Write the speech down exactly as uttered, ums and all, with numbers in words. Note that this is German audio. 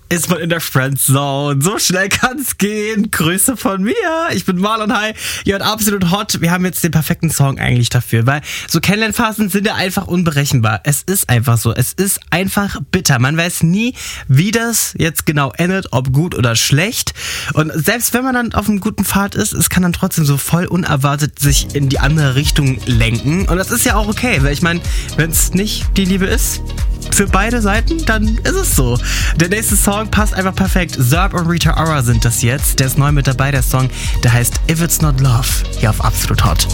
ist man in der Friendzone. So schnell kann's gehen. Grüße von mir. Ich bin Marlon. Hi. Ihr hört Absolut Hot. Wir haben jetzt den perfekten Song eigentlich dafür, weil so Kennenlernphasen sind ja einfach unberechenbar. Es ist einfach so. Es ist einfach bitter. Man weiß nie, wie das jetzt genau endet, ob gut oder schlecht. Und selbst wenn man dann auf einem guten Pfad ist, es kann dann trotzdem so voll unerwartet sich in die andere Richtung lenken. Und das ist ja auch okay, weil ich meine, wenn es nicht die Liebe ist, für beide Seiten, dann ist es so. Der nächste Song passt einfach perfekt. Zerb und Rita Ora sind das jetzt. Der ist neu mit dabei, der Song, der heißt If It's Not Love, hier auf Absolut Hot.